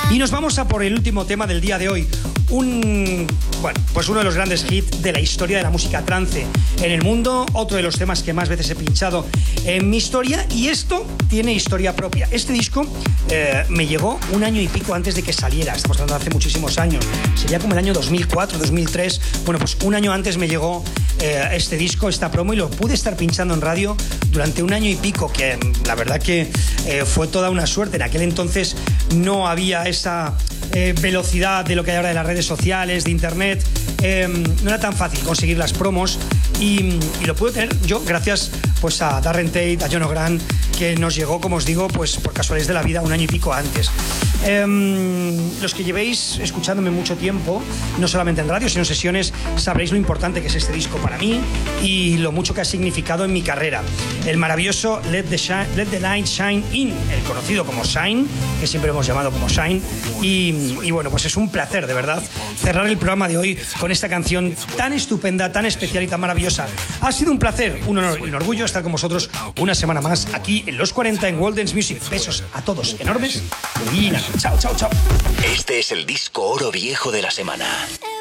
Y nos vamos a por el último tema del día de hoy. Pues uno de los grandes hits de la historia de la música trance en el mundo, otro de los temas que más veces he pinchado en mi historia, y esto tiene historia propia. Este disco me llegó un año y pico antes de que saliera, estamos hablando de hace muchísimos años, sería como el año 2004, 2003, bueno, pues un año antes me llegó este disco, esta promo, y lo pude estar pinchando en radio durante un año y pico, que la verdad que fue toda una suerte. En aquel entonces no había esa velocidad de lo que hay ahora de las redes sociales, de internet, no era tan fácil conseguir las promos, y lo pude tener yo gracias pues a Darren Tate, a John O'Grant, que nos llegó, como os digo, pues por casualidades de la vida un año y pico antes. Los que llevéis escuchándome mucho tiempo, no solamente en radio sino en sesiones, sabréis lo importante que es este disco para mí y lo mucho que ha significado en mi carrera. El maravilloso Let the Light Shine In, el conocido como Shine, que siempre hemos llamado como Shine, y bueno, pues es un placer de verdad cerrar el programa de hoy con esta canción tan estupenda, tan especial y tan maravillosa. Ha sido un placer, un honor y un orgullo estar con vosotros una semana más aquí en Los 40 en World Dance Music. Besos a todos enormes y nada, chao, chao, chao. Este es el disco oro viejo de la semana.